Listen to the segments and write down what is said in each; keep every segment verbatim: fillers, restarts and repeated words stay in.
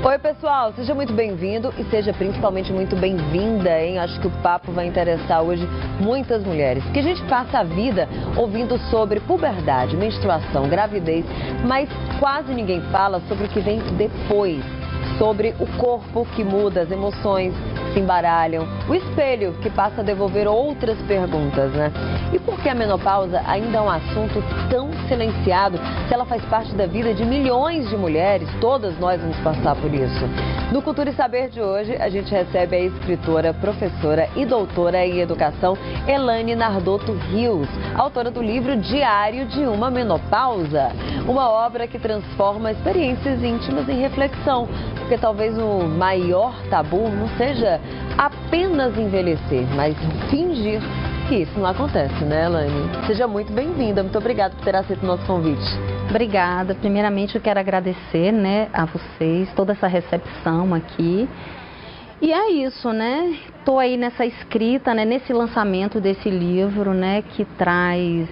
Oi pessoal, seja muito bem-vindo e seja principalmente muito bem-vinda, hein? Acho que o papo vai interessar hoje muitas mulheres, porque a gente passa a vida ouvindo sobre puberdade, menstruação, gravidez, mas quase ninguém fala sobre o que vem depois, sobre o corpo que muda, as emoções que se embaralham, o espelho que passa a devolver outras perguntas, né? E por que a menopausa ainda é um assunto tão silenciado se ela faz parte da vida de milhões de mulheres? Todas nós vamos passar por isso. No Cultura e Saber de hoje, a gente recebe a escritora, professora e doutora em educação, Elaine Nardotto Rios, autora do livro Diário de uma Menopausa, uma obra que transforma experiências íntimas em reflexão, porque talvez o maior tabu não seja apenas envelhecer, mas fingir que isso não acontece, né, Elaine? Seja muito bem-vinda, muito obrigada por ter aceito o nosso convite. Obrigada. Primeiramente eu quero agradecer, né, a vocês, toda essa recepção aqui. E é isso, né? Estou aí nessa escrita, né, nesse lançamento desse livro, né, que traz,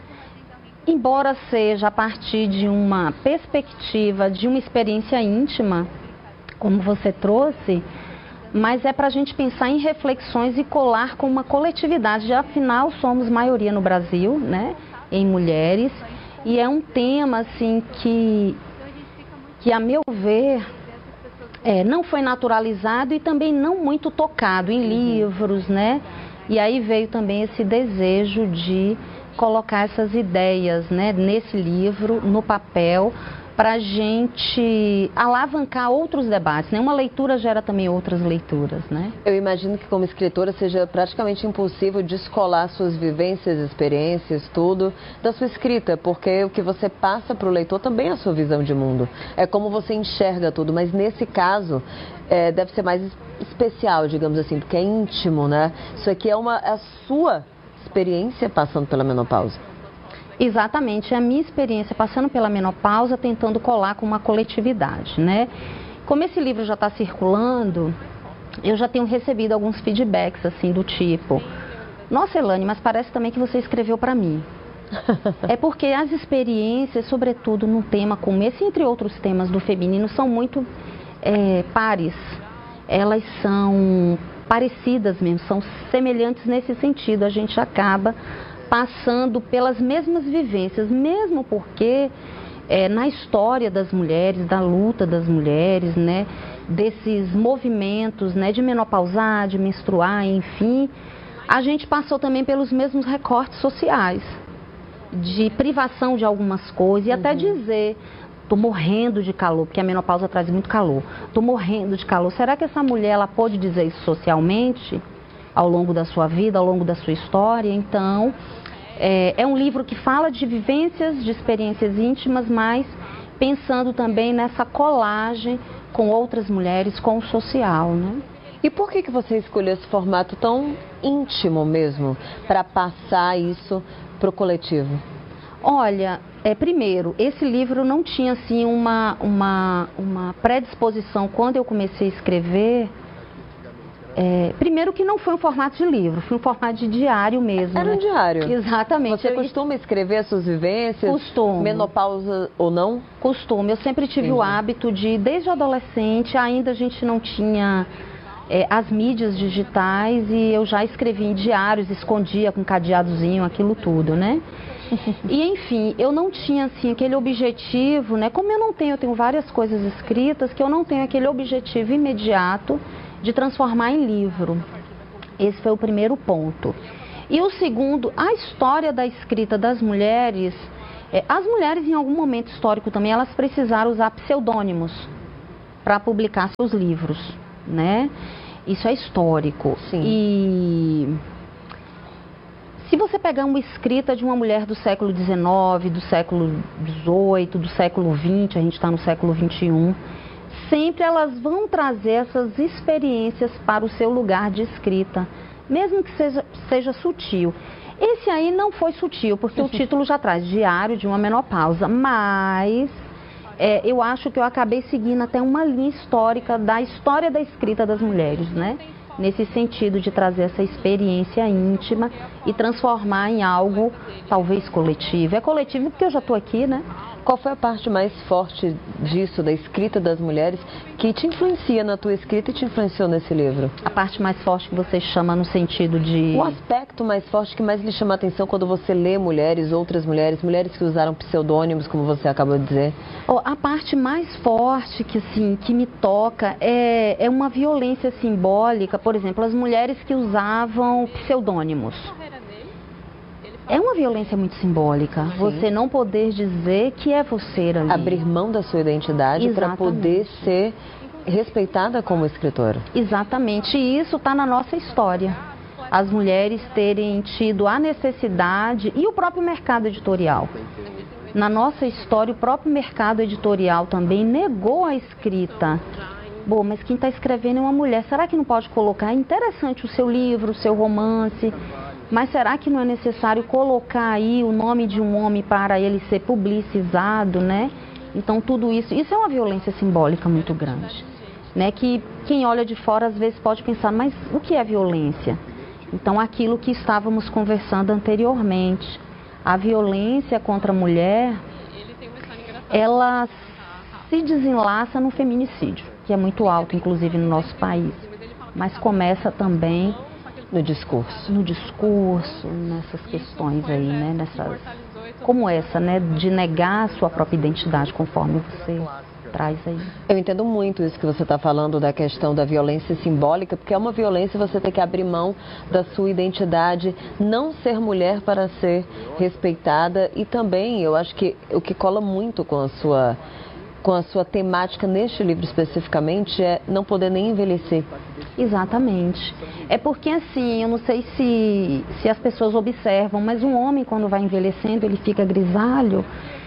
embora seja a partir de uma perspectiva, de uma experiência íntima, como você trouxe, mas é para a gente pensar em reflexões e colar com uma coletividade. Afinal, somos maioria no Brasil, né, em mulheres, e é um tema assim que, que a meu ver, é, não foi naturalizado e também não muito tocado em livros, né? E aí veio também esse desejo de colocar essas ideias, né, nesse livro, no papel, para a gente alavancar outros debates, né? Uma leitura gera também outras leituras, né? Eu imagino que como escritora seja praticamente impossível descolar suas vivências, experiências, tudo da sua escrita, porque o que você passa para o leitor também é a sua visão de mundo. É como você enxerga tudo, mas nesse caso é, deve ser mais especial, digamos assim, porque é íntimo, né? Isso aqui é, uma, é a sua experiência passando pela menopausa. Exatamente, é a minha experiência passando pela menopausa, tentando colar com uma coletividade, né? Como esse livro já está circulando, eu já tenho recebido alguns feedbacks, assim, do tipo: nossa, Elaine, mas parece também que você escreveu para mim. É porque as experiências, sobretudo num tema como esse, entre outros temas do feminino, são muito é, pares. Elas são parecidas mesmo, são semelhantes nesse sentido. A gente acaba passando pelas mesmas vivências, mesmo porque é, na história das mulheres, da luta das mulheres, né, desses movimentos, né, de menopausar, de menstruar, enfim, a gente passou também pelos mesmos recortes sociais, de privação de algumas coisas, e uhum. até dizer: tô morrendo de calor, porque a menopausa traz muito calor, tô morrendo de calor. Será que essa mulher ela pode dizer isso socialmente ao longo da sua vida, ao longo da sua história? Então, é, é um livro que fala de vivências, de experiências íntimas, mas pensando também nessa colagem com outras mulheres, com o social, né? E por que que você escolheu esse formato tão íntimo mesmo, para passar isso para o coletivo? Olha, é, primeiro, esse livro não tinha assim uma, uma, uma predisposição quando eu comecei a escrever. É, primeiro que não foi um formato de livro, foi um formato de diário mesmo. Era um né? diário? Exatamente. Você costuma escrever as suas vivências? Costumo. Menopausa ou não? Costumo. Eu sempre tive Sim. o hábito de, desde adolescente, ainda a gente não tinha é, as mídias digitais, e eu já escrevia em diários, escondia com cadeadozinho, aquilo tudo, né? E enfim, eu não tinha assim aquele objetivo, né? Como eu não tenho, eu tenho várias coisas escritas, que eu não tenho aquele objetivo imediato de transformar em livro. Esse foi o primeiro ponto. E o segundo, a história da escrita das mulheres. É, as mulheres, em algum momento histórico também, elas precisaram usar pseudônimos para publicar seus livros, né? Isso é histórico. Sim. E se você pegar uma escrita de uma mulher do século dezenove, do século dezoito, do século vinte, a gente está no século vinte e um, sempre elas vão trazer essas experiências para o seu lugar de escrita, mesmo que seja, seja sutil. Esse aí não foi sutil, porque o título já traz Diário de uma Menopausa, mas é, eu acho que eu acabei seguindo até uma linha histórica da história da escrita das mulheres, né? Nesse sentido de trazer essa experiência íntima e transformar em algo talvez coletivo. É coletivo porque eu já estou aqui, né? Qual foi a parte mais forte disso, da escrita das mulheres, que te influencia na tua escrita e te influenciou nesse livro? A parte mais forte que você chama no sentido de... O aspecto mais forte que mais lhe chama a atenção quando você lê mulheres, outras mulheres, mulheres que usaram pseudônimos, como você acabou de dizer? Oh, a parte mais forte que, assim, que me toca é, é uma violência simbólica, por exemplo, as mulheres que usavam pseudônimos. É uma violência muito simbólica, sim, você não poder dizer que é você ali. Abrir mão da sua identidade para poder ser respeitada como escritora. Exatamente, e isso está na nossa história. As mulheres terem tido a necessidade e o próprio mercado editorial. Na nossa história, o próprio mercado editorial também negou a escrita. Bom, mas quem está escrevendo é uma mulher, será que não pode colocar? É interessante o seu livro, o seu romance... Mas será que não é necessário colocar aí o nome de um homem para ele ser publicizado, né? Então tudo isso, isso é uma violência simbólica muito grande, né? Que quem olha de fora às vezes pode pensar, mas o que é violência? Então aquilo que estávamos conversando anteriormente, a violência contra a mulher, ela se desenlaça no feminicídio, que é muito alto, inclusive no nosso país, mas começa também no discurso. No discurso, nessas questões aí, né? Nessas, como essa, né? De negar a sua própria identidade, conforme você traz aí. Eu entendo muito isso que você está falando da questão da violência simbólica, porque é uma violência você ter que abrir mão da sua identidade, não ser mulher para ser respeitada, e também eu acho que o que cola muito com a sua, com a sua temática neste livro especificamente é não poder nem envelhecer. Exatamente. É porque assim, eu não sei se, se as pessoas observam, mas um homem quando vai envelhecendo, ele fica grisalho.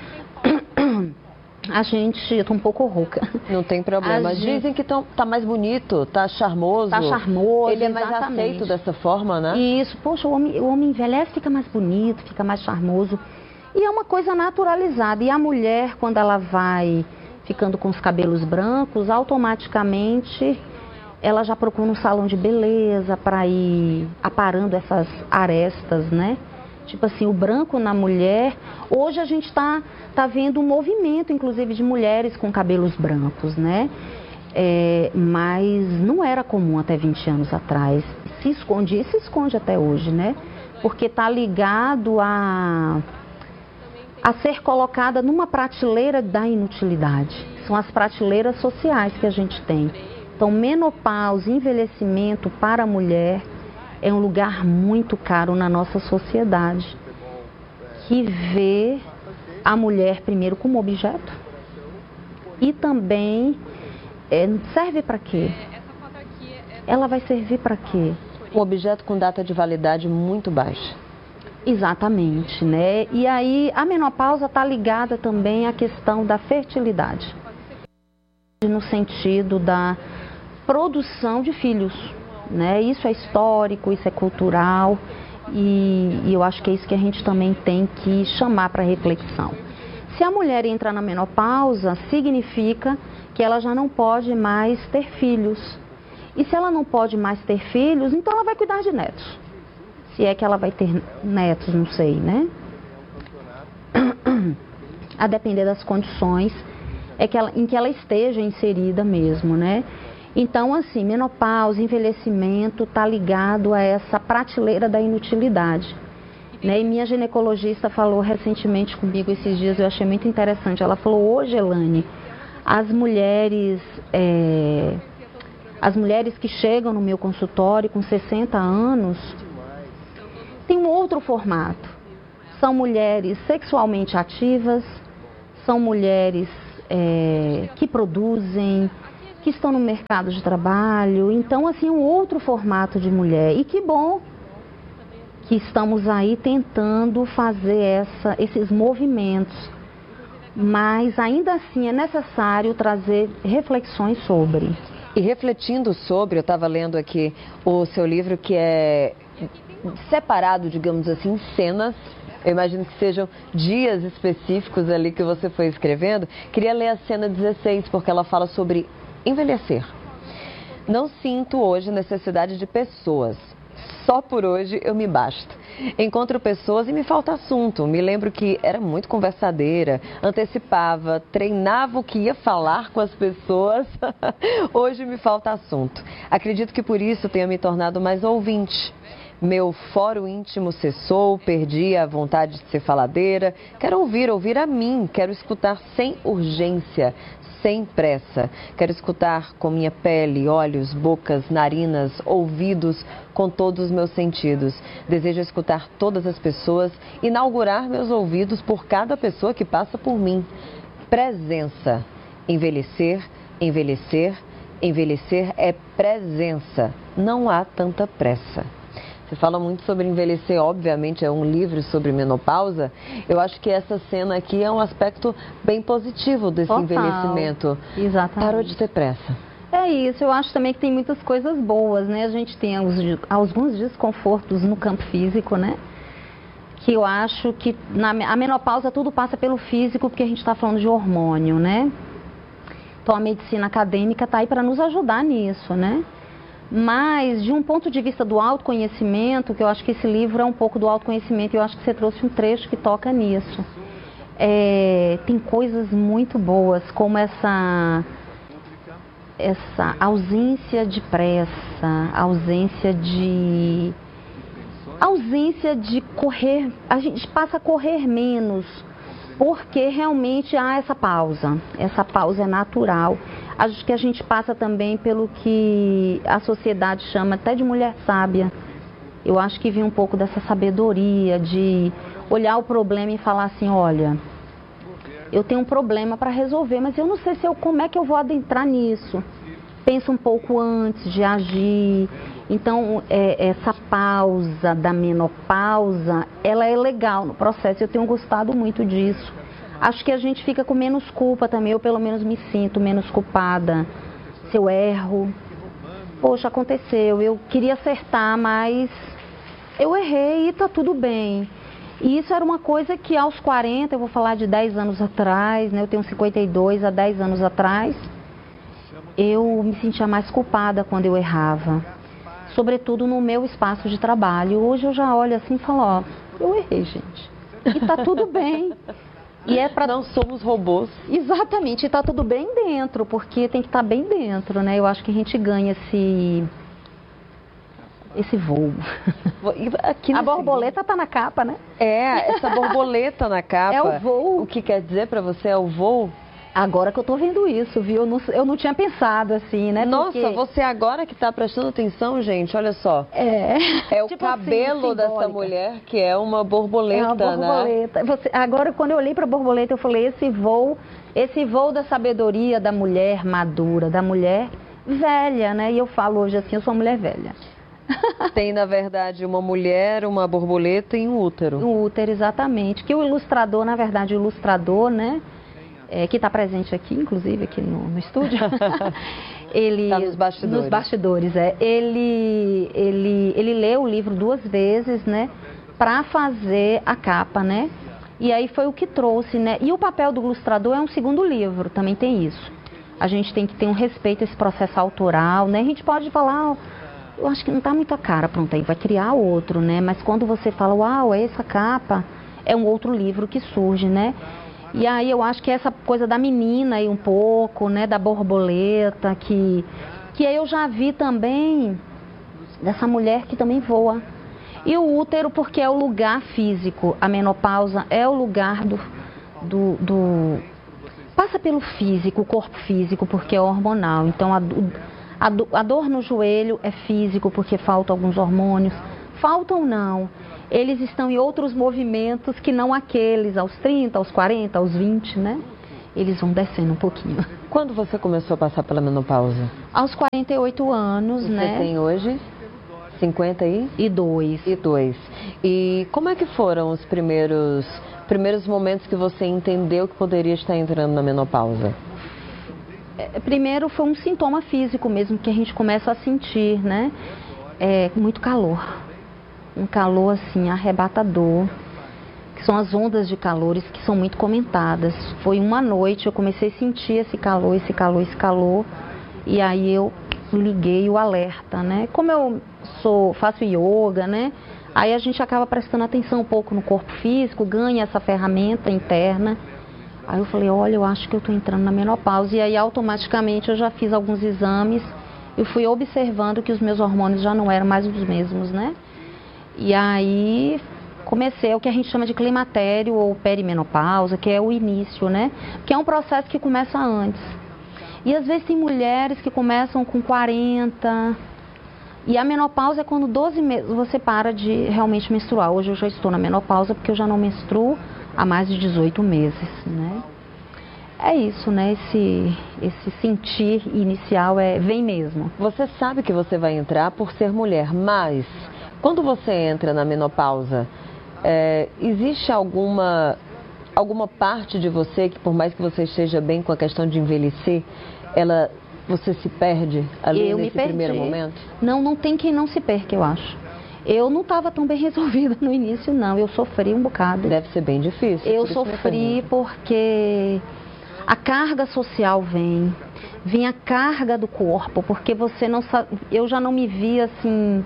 A gente, eu tô um pouco rouca. Não tem problema. Gente... Dizem que tão, tá mais bonito, tá charmoso. Tá charmoso, ele é mais exatamente. aceito dessa forma, né? Isso, poxa, o homem, o homem envelhece, fica mais bonito, fica mais charmoso. E é uma coisa naturalizada. E a mulher, quando ela vai ficando com os cabelos brancos, automaticamente ela já procura um salão de beleza para ir aparando essas arestas, né? Tipo assim, o branco na mulher. Hoje a gente está tá vendo um movimento, inclusive, de mulheres com cabelos brancos, né? É, mas não era comum até vinte anos atrás. Se esconde e se esconde até hoje, né? Porque está ligado a, a ser colocada numa prateleira da inutilidade. São as prateleiras sociais que a gente tem. Então, menopausa, envelhecimento para a mulher é um lugar muito caro na nossa sociedade, que vê a mulher primeiro como objeto e também é, serve para quê? Ela vai servir para quê? Um objeto com data de validade muito baixa. Exatamente, né? E aí a menopausa está ligada também à questão da fertilidade, no sentido da produção de filhos, né? Isso é histórico, isso é cultural e, e eu acho que é isso que a gente também tem que chamar para reflexão. Se a mulher entra na menopausa, significa que ela já não pode mais ter filhos. E se ela não pode mais ter filhos, então ela vai cuidar de netos. Se é que ela vai ter netos, não sei, né? A depender das condições é que ela, em que ela esteja inserida mesmo, né? Então, assim, menopausa, envelhecimento está ligado a essa prateleira da inutilidade, né? E minha ginecologista falou recentemente comigo esses dias, eu achei muito interessante. Ela falou, hoje, Elane, as mulheres, é, as mulheres que chegam no meu consultório com sessenta anos, tem um outro formato. São mulheres sexualmente ativas, são mulheres é, que produzem, que estão no mercado de trabalho, então assim, um outro formato de mulher. E que bom que estamos aí tentando fazer essa, esses movimentos, mas ainda assim é necessário trazer reflexões sobre. E refletindo sobre, eu estava lendo aqui o seu livro que é separado, digamos assim, em cenas. Eu imagino que sejam dias específicos ali que você foi escrevendo. Queria ler a cena dezesseis, porque ela fala sobre envelhecer. Não sinto hoje necessidade de pessoas. Só por hoje eu me basto. Encontro pessoas e me falta assunto. Me lembro que era muito conversadeira, antecipava, treinava o que ia falar com as pessoas. Hoje me falta assunto. Acredito que por isso tenha me tornado mais ouvinte. Meu fórum íntimo cessou, perdi a vontade de ser faladeira. Quero ouvir, ouvir a mim. Quero escutar sem urgência, sem pressa. Quero escutar com minha pele, olhos, bocas, narinas, ouvidos, com todos os meus sentidos. Desejo escutar todas as pessoas, inaugurar meus ouvidos por cada pessoa que passa por mim. Presença. Envelhecer, envelhecer, envelhecer é presença. Não há tanta pressa. Você fala muito sobre envelhecer, obviamente é um livro sobre menopausa. Eu acho que essa cena aqui é um aspecto bem positivo desse Total. envelhecimento. Exatamente. Parou de ter pressa. É isso, eu acho também que tem muitas coisas boas, né? A gente tem alguns desconfortos no campo físico, né? Que eu acho que na a menopausa tudo passa pelo físico, porque a gente está falando de hormônio, né? Então a medicina acadêmica está aí para nos ajudar nisso, né? Mas, de um ponto de vista do autoconhecimento, que eu acho que esse livro é um pouco do autoconhecimento, eu acho que você trouxe um trecho que toca nisso. É, tem coisas muito boas, como essa, essa ausência de pressa, ausência de, ausência de correr, a gente passa a correr menos, porque realmente há essa pausa, essa pausa é natural. Acho que a gente passa também pelo que a sociedade chama até de mulher sábia. Eu acho que vem um pouco dessa sabedoria de olhar o problema e falar assim, olha, eu tenho um problema para resolver, mas eu não sei se eu, como é que eu vou adentrar nisso. Pensa um pouco antes de agir. Então, é, essa pausa da menopausa, ela é legal no processo. Eu tenho gostado muito disso. Acho que a gente fica com menos culpa também, eu pelo menos me sinto menos culpada. Se eu erro, poxa, aconteceu, eu queria acertar, mas eu errei e tá tudo bem. E isso era uma coisa que aos quarenta, eu vou falar de dez anos atrás, né? Eu tenho cinquenta e dois, há dez anos atrás, eu me sentia mais culpada quando eu errava. Sobretudo no meu espaço de trabalho. Hoje eu já olho assim e falo, ó, eu errei, gente. E tá tudo bem. E é pra... Não somos robôs. Exatamente, e está tudo bem dentro, porque tem que estar bem dentro, né? Eu acho que a gente ganha esse, esse voo. Aqui a borboleta está na capa, né? É, essa borboleta na capa. É o voo. O que quer dizer para você é o voo? Agora que eu estou vendo isso, viu? Eu não, eu não tinha pensado assim, né? Nossa, porque... você agora que está prestando atenção, gente, olha só. É. É o tipo cabelo assim, dessa mulher que é uma borboleta, é uma borboleta. né? Você, agora, quando eu olhei para a borboleta, eu falei, esse voo, esse voo da sabedoria da mulher madura, da mulher velha, né? E eu falo hoje assim, eu sou uma mulher velha. Tem, na verdade, uma mulher, uma borboleta e um útero. Um útero, exatamente. Que o ilustrador, na verdade, o ilustrador, né? É, que está presente aqui, inclusive, aqui no, no estúdio. Ele, está nos bastidores. Nos bastidores, é. Ele, ele, ele leu o livro duas vezes, né? Para fazer a capa, né? E aí foi o que trouxe, né? E o papel do ilustrador é um segundo livro, também tem isso. A gente tem que ter um respeito a esse processo autoral, né? A gente pode falar, eu acho que não está muito a cara, pronto, aí vai criar outro, né? Mas quando você fala, uau, é essa capa, é um outro livro que surge, né? E aí eu acho que essa coisa da menina aí um pouco, né, da borboleta, que, que eu já vi também dessa mulher que também voa. E o útero porque é o lugar físico, a menopausa é o lugar do, do, do... passa pelo físico, o corpo físico, porque é hormonal. Então a, a, a dor no joelho é físico porque faltam alguns hormônios. Faltam não. Eles estão em outros movimentos que não aqueles, aos trinta, aos quarenta, aos vinte, né? Eles vão descendo um pouquinho. Quando você começou a passar pela menopausa? Aos quarenta e oito anos, você né? Você tem hoje cinquenta e? E dois. E dois. E como é que foram os primeiros, primeiros momentos que você entendeu que poderia estar entrando na menopausa? É, primeiro foi um sintoma físico mesmo que a gente começa a sentir, né? É, muito calor. Um calor assim arrebatador, que são as ondas de calores que são muito comentadas. Foi uma noite, eu comecei a sentir esse calor, esse calor, esse calor, e aí eu liguei o alerta, né? Como eu sou, faço yoga, né? Aí a gente acaba prestando atenção um pouco no corpo físico, ganha essa ferramenta interna. Aí eu falei, olha, eu acho que eu estou entrando na menopausa. E aí automaticamente eu já fiz alguns exames e fui observando que os meus hormônios já não eram mais os mesmos, né? E aí comecei o que a gente chama de climatério ou perimenopausa, que é o início, né? Que é um processo que começa antes. E às vezes tem mulheres que começam com quarenta... E a menopausa é quando doze meses você para de realmente menstruar. Hoje eu já estou na menopausa porque eu já não menstruo há mais de dezoito meses, né? É isso, né? Esse, esse sentir inicial é, vem mesmo. Você sabe que você vai entrar por ser mulher, mas quando você entra na menopausa, é, existe alguma, alguma parte de você que, por mais que você esteja bem com a questão de envelhecer, ela... Você se perde ali eu nesse me primeiro momento? Não, não tem quem não se perca, eu acho. Eu não estava tão bem resolvida no início, não. Eu sofri um bocado. Deve ser bem difícil. Eu sofri porque a carga social vem, vem a carga do corpo, porque você não sabe... Eu já não me via assim...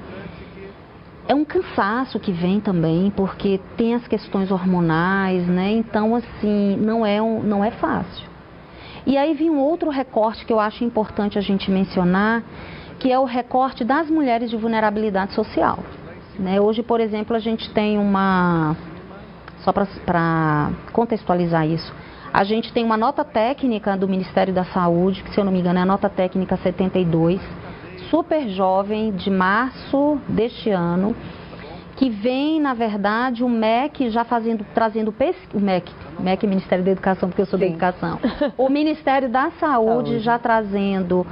É um cansaço que vem também, porque tem as questões hormonais, né? Então, assim, não é, um, não é fácil. E aí vem um outro recorte que eu acho importante a gente mencionar, que é o recorte das mulheres de vulnerabilidade social. Né? Hoje, por exemplo, a gente tem uma... Só para contextualizar isso, a gente tem uma nota técnica do Ministério da Saúde, que se eu não me engano é a nota técnica setenta e dois, super jovem, de março deste ano, que vem, na verdade, o M E C já fazendo, trazendo pesquisa, o M E C, M E C é Ministério da Educação, porque eu sou Sim. da Educação, o Ministério da Saúde, Saúde. já trazendo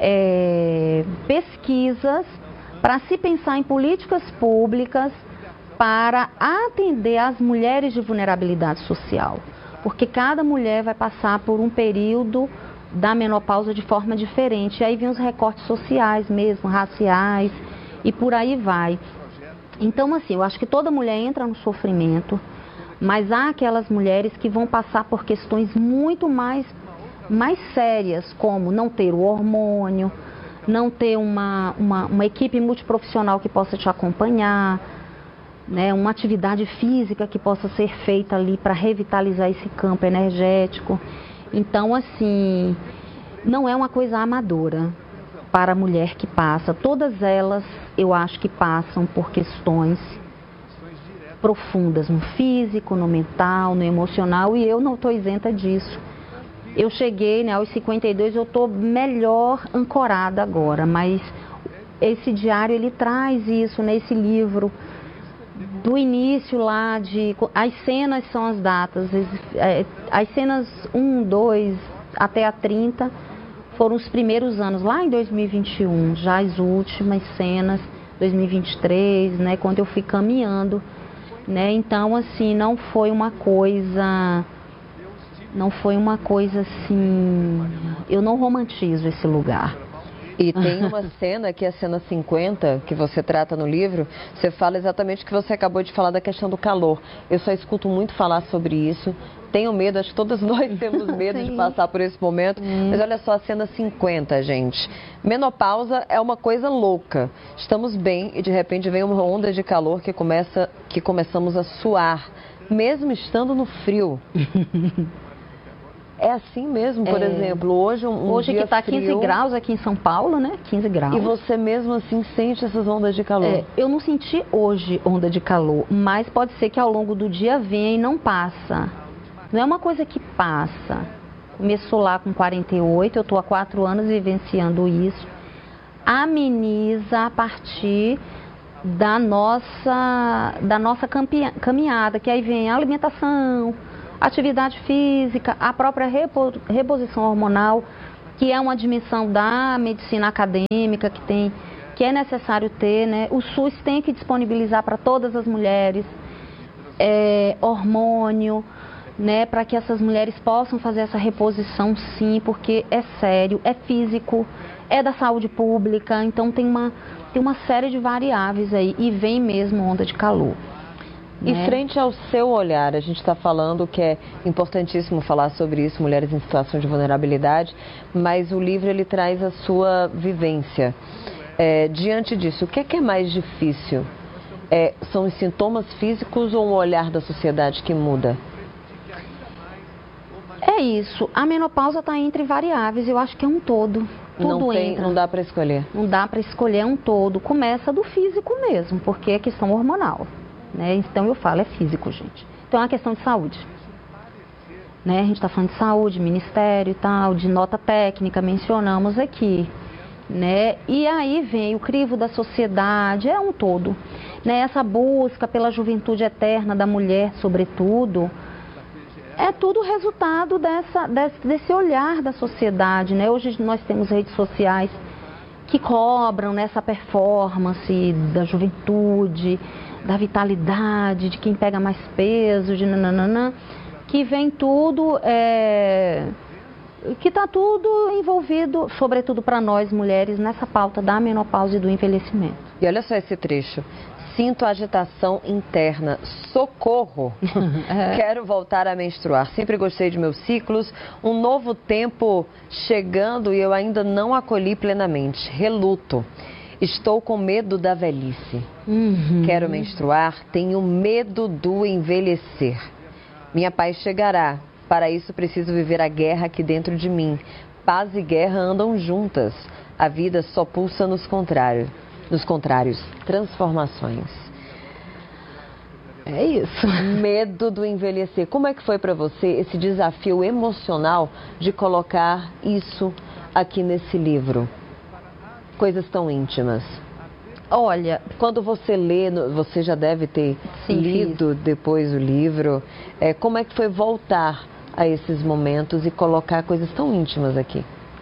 é, pesquisas para se pensar em políticas públicas para atender as mulheres de vulnerabilidade social, porque cada mulher vai passar por um período da menopausa de forma diferente, e aí vem os recortes sociais mesmo, raciais, e por aí vai. Então, assim, eu acho que toda mulher entra no sofrimento, mas há aquelas mulheres que vão passar por questões muito mais, mais sérias, como não ter o hormônio, não ter uma, uma, uma equipe multiprofissional que possa te acompanhar, né, uma atividade física que possa ser feita ali para revitalizar esse campo energético. Então, assim, não é uma coisa amadora para a mulher que passa. Todas elas, eu acho que passam por questões profundas no físico, no mental, no emocional, e eu não estou isenta disso. Eu cheguei, né, aos cinquenta e dois, eu estou melhor ancorada agora, mas esse diário, ele traz isso, né, esse livro, do início lá, de, as cenas são as datas, as cenas um, dois, até a trinta, foram os primeiros anos, lá em dois mil e vinte e um, já as últimas cenas, dois mil e vinte e três, né, quando eu fui caminhando, né, então assim, não foi uma coisa, não foi uma coisa assim, eu não romantizo esse lugar. E tem uma cena, que é a cena cinquenta, que você trata no livro, você fala exatamente o que você acabou de falar da questão do calor. Eu só escuto muito falar sobre isso, tenho medo, acho que todos nós temos medo de passar por esse momento, hum. mas olha só a cena cinquenta, gente. Menopausa é uma coisa louca, estamos bem e de repente vem uma onda de calor que, começa, que começamos a suar, mesmo estando no frio. É assim mesmo, por é. exemplo, hoje um, um Hoje dia que está frio, quinze graus aqui em São Paulo, né? quinze graus. E você mesmo assim sente essas ondas de calor? É, eu não senti hoje onda de calor, mas pode ser que ao longo do dia venha e não passa. Não é uma coisa que passa. Começou lá com quarenta e oito, eu estou há quatro anos vivenciando isso. Ameniza a partir da nossa, da nossa caminhada, que aí vem a alimentação, atividade física, a própria reposição hormonal, que é uma dimensão da medicina acadêmica que, tem, que é necessário ter, né? O SUS tem que disponibilizar para todas as mulheres é, hormônio, né? Para que essas mulheres possam fazer essa reposição, sim, porque é sério, é físico, é da saúde pública, então tem uma, tem uma série de variáveis aí e vem mesmo onda de calor. E né? Frente ao seu olhar, a gente está falando que é importantíssimo falar sobre isso, mulheres em situação de vulnerabilidade, mas o livro ele traz a sua vivência. É, diante disso, o que é, que é mais difícil? É, são os sintomas físicos ou um olhar da sociedade que muda? É isso. A menopausa está entre variáveis. Eu acho que é um todo. Tudo não tem, entra. Não dá para escolher. Não dá para escolher, é um todo. Começa do físico mesmo, porque é questão hormonal. Né? Então eu falo, é físico, gente. Então é uma questão de saúde. Né? A gente está falando de saúde, ministério e tal, de nota técnica, mencionamos aqui. Né? E aí vem o crivo da sociedade, é um todo. Né? Essa busca pela juventude eterna da mulher, sobretudo, é tudo resultado dessa, desse, desse olhar da sociedade. Né? Hoje nós temos redes sociais que cobram nessa performance da juventude, da vitalidade, de quem pega mais peso, de nananana, que vem tudo... É... que está tudo envolvido, sobretudo para nós mulheres, nessa pauta da menopausa e do envelhecimento. E olha só esse trecho. Sinto agitação interna. Socorro! É. Quero voltar a menstruar. Sempre gostei de meus ciclos. Um novo tempo chegando e eu ainda não acolhi plenamente. Reluto. Estou com medo da velhice. Uhum. Quero menstruar. Tenho medo do envelhecer. Minha paz chegará. Para isso preciso viver a guerra aqui dentro de mim. Paz e guerra andam juntas. A vida só pulsa nos contrários. Nos contrários, transformações. É isso. Medo do envelhecer. Como é que foi para você esse desafio emocional de colocar isso aqui nesse livro? Coisas tão íntimas. Olha, quando você lê, você já deve ter Sim, lido fiz. depois o livro. É, como é que foi voltar a esses momentos e colocar coisas tão íntimas aqui?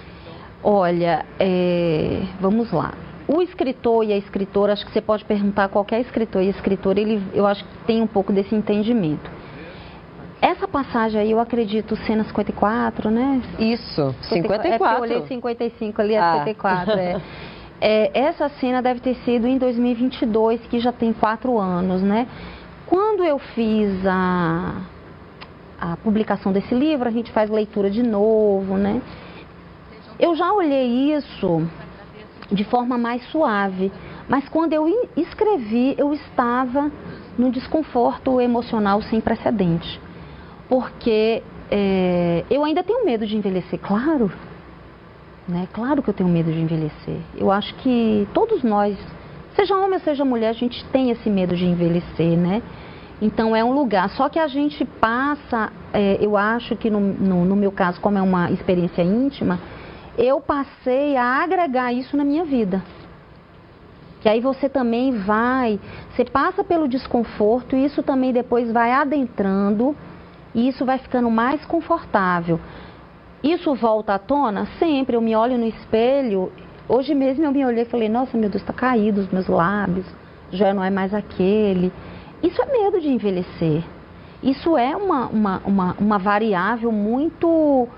Olha, é, vamos lá. O escritor e a escritora, acho que você pode perguntar a qualquer escritor e escritora, ele, eu acho que tem um pouco desse entendimento. Essa passagem aí, eu acredito, cena cinquenta e quatro, né? Isso, cinquenta e quatro. É, eu olhei cinquenta e cinco ali, é ah. cinquenta e quatro, é. É, essa cena deve ter sido em dois mil e vinte e dois, que já tem quatro anos, né? Quando eu fiz a, a publicação desse livro, a gente faz leitura de novo, né? Eu já olhei isso de forma mais suave, mas quando eu escrevi, eu estava num desconforto emocional sem precedente, porque é, eu ainda tenho medo de envelhecer, claro. Né? Claro que eu tenho medo de envelhecer. Eu acho que todos nós, seja homem ou seja mulher, a gente tem esse medo de envelhecer, né? Então é um lugar. Só que a gente passa, é, eu acho que no, no, no meu caso, como é uma experiência íntima, eu passei a agregar isso na minha vida. Que aí você também vai, você passa pelo desconforto e isso também depois vai adentrando e isso vai ficando mais confortável. Isso volta à tona? Sempre. Eu me olho no espelho. Hoje mesmo eu me olhei e falei, nossa, meu Deus, está caído os meus lábios. Já não é mais aquele. Isso é medo de envelhecer. Isso é uma, uma, uma, uma variável muito,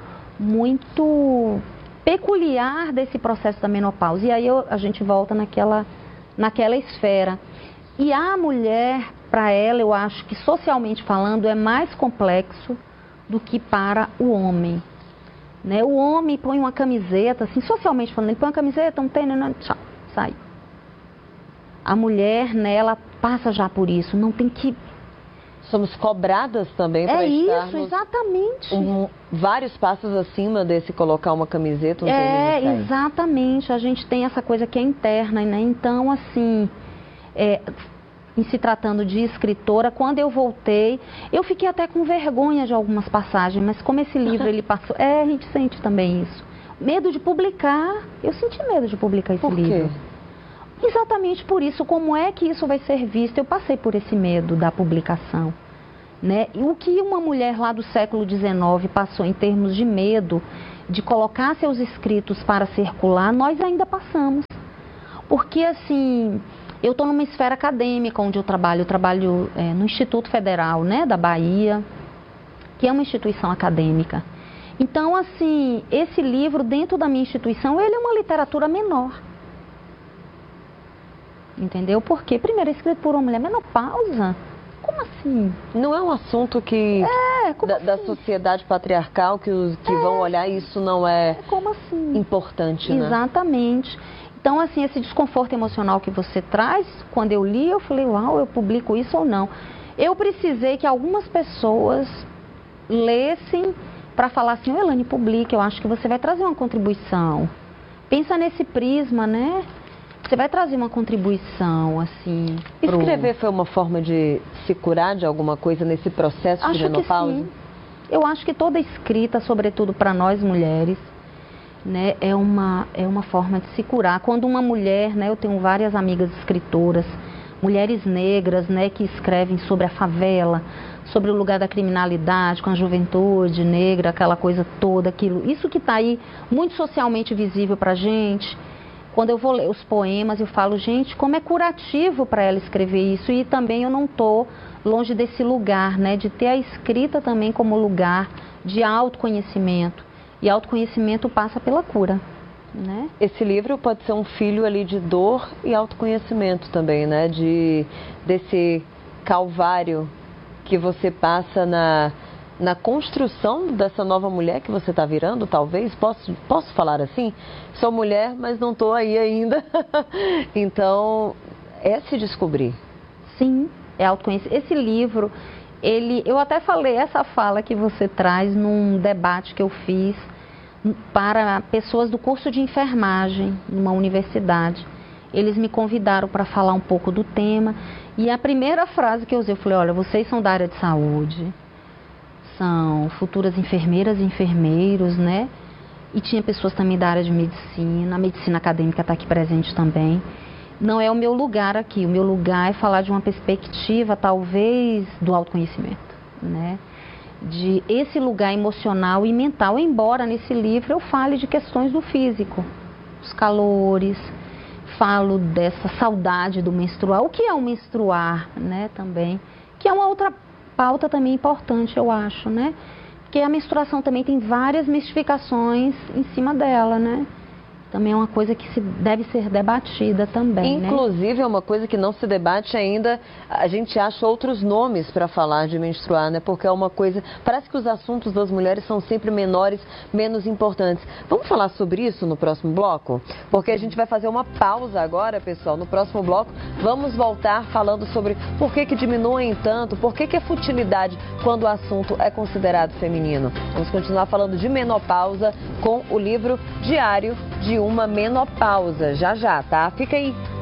muito peculiar desse processo da menopausa. E aí eu, a gente volta naquela, naquela esfera. E a mulher, para ela, eu acho que socialmente falando, é mais complexo do que para o homem. Né? O homem põe uma camiseta, assim, socialmente falando, ele põe uma camiseta, um tênis, não, tchau, sai. A mulher, né, ela passa já por isso, não tem que... Somos cobradas também para estarmos... É isso, exatamente. Um, vários passos acima desse colocar uma camiseta, um é, tênis. É, exatamente, a gente tem essa coisa que é interna, né? Então, assim... É, em se tratando de escritora, quando eu voltei, eu fiquei até com vergonha de algumas passagens, mas como esse livro ele passou, é, a gente sente também isso. Medo de publicar, eu senti medo de publicar esse por quê? livro. Exatamente por isso, como é que isso vai ser visto? Eu passei por esse medo da publicação. Né? E o que uma mulher lá do século dezenove passou em termos de medo de colocar seus escritos para circular, nós ainda passamos. Porque assim... Eu estou numa esfera acadêmica onde eu trabalho, eu trabalho é, no Instituto Federal, né, da Bahia, que é uma instituição acadêmica. Então, assim, esse livro dentro da minha instituição, ele é uma literatura menor. Entendeu? Porque, primeiro, é escrito por uma mulher, menopausa? Como assim? Não é um assunto que é, como da, assim? da sociedade patriarcal que, os, que é, vão olhar, isso não é, como assim? importante, né? Exatamente. Então, assim, esse desconforto emocional que você traz, quando eu li, eu falei, uau, eu publico isso ou não? Eu precisei que algumas pessoas lessem para falar assim, ô Elaine, publica, eu acho que você vai trazer uma contribuição. Pensa nesse prisma, né? Você vai trazer uma contribuição, assim... Pro... Escrever foi uma forma de se curar de alguma coisa nesse processo acho de menopausa? Que sim. Eu acho que toda escrita, sobretudo para nós mulheres, né, é uma, é uma forma de se curar. Quando uma mulher, né, eu tenho várias amigas escritoras, mulheres negras, né, que escrevem sobre a favela, sobre o lugar da criminalidade, com a juventude negra, aquela coisa toda, aquilo, isso que está aí muito socialmente visível para a gente. Quando eu vou ler os poemas, eu falo, gente, como é curativo para ela escrever isso. E também eu não estou longe desse lugar, né, de ter a escrita também como lugar de autoconhecimento. E autoconhecimento passa pela cura, né? Esse livro pode ser um filho ali de dor e autoconhecimento também, né? De, desse calvário que você passa na, na construção dessa nova mulher que você está virando, talvez. Posso, posso falar assim? Sou mulher, mas não estou aí ainda. Então, é se descobrir. Sim, é autoconhecer. Esse livro, ele, eu até falei essa fala que você traz num debate que eu fiz para pessoas do curso de enfermagem numa universidade. Eles me convidaram para falar um pouco do tema e a primeira frase que eu usei, eu falei, olha, vocês são da área de saúde, são futuras enfermeiras e enfermeiros, né? E tinha pessoas também da área de medicina, a medicina acadêmica está aqui presente também. Não é o meu lugar aqui, o meu lugar é falar de uma perspectiva, talvez, do autoconhecimento, né? De esse lugar emocional e mental, embora nesse livro eu fale de questões do físico, os calores, falo dessa saudade do menstruar, o que é o menstruar, né, também, que é uma outra pauta também importante, eu acho, né, porque a menstruação também tem várias mistificações em cima dela, né. Também é uma coisa que se deve ser debatida também, Inclusive, né? é uma coisa que não se debate ainda, a gente acha outros nomes para falar de menstruar, né? Porque é uma coisa, parece que os assuntos das mulheres são sempre menores, menos importantes. Vamos falar sobre isso no próximo bloco? Porque a gente vai fazer uma pausa agora, pessoal. No próximo bloco, vamos voltar falando sobre por que que diminuem tanto, por que que é futilidade quando o assunto é considerado feminino. Vamos continuar falando de menopausa com o livro Diário de uma Menopausa. Já já, tá? Fica aí.